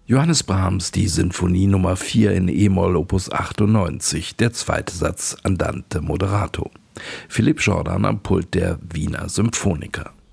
Johannes Brahms, die Sinfonie Nummer 4 in e-Moll Opus 98, der zweite Satz Andante moderato. Philipp Jordan am Pult der Wiener Symphoniker.